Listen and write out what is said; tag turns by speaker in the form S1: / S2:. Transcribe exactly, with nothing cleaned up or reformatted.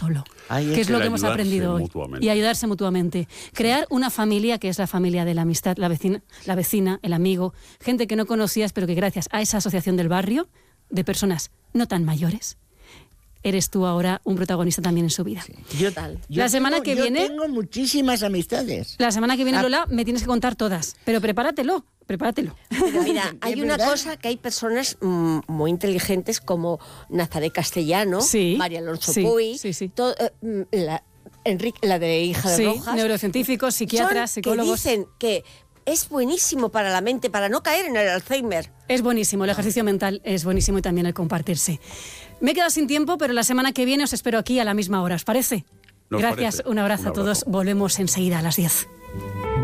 S1: solo,
S2: Ay,
S1: que es lo que hemos
S3: ayudarse
S1: aprendido hoy.
S3: mutuamente.
S1: Y ayudarse mutuamente. Crear una familia que es la familia de la amistad, la vecina, la vecina, el amigo, gente que no conocías, pero que gracias a esa asociación del barrio, de personas no tan mayores, eres tú ahora un protagonista también en su vida.
S2: Sí. Yo,
S4: Tal.
S2: yo
S1: La semana
S2: tengo,
S1: que
S2: yo
S1: viene-
S2: tengo muchísimas amistades.
S1: La semana que viene,
S2: Ah.
S1: Lola, me tienes que contar todas, pero prepáratelo, prepáratelo.
S4: Pero mira, hay
S2: ¿Es
S4: una
S2: verdad?
S4: cosa que hay personas mm, muy inteligentes como Nazaret Castellano,
S1: Sí,
S4: María Alonso
S1: sí,
S4: Puy,
S1: sí, sí.
S4: to- eh, mm, la, Enrique, la de hija de
S1: Sí,
S4: Rojas.
S1: neurocientíficos, psiquiatras,
S4: son
S1: psicólogos.
S4: Que dicen que es buenísimo para la mente, para no caer en el Alzheimer.
S1: Es buenísimo, el ejercicio mental es buenísimo y también el compartirse. Me he quedado sin tiempo, pero la semana que viene os espero aquí a la misma hora, ¿os parece?
S3: Nos
S1: Gracias,
S3: parece.
S1: un abrazo
S3: Un
S1: a todos.
S3: abrazo.
S1: Volvemos enseguida a las diez.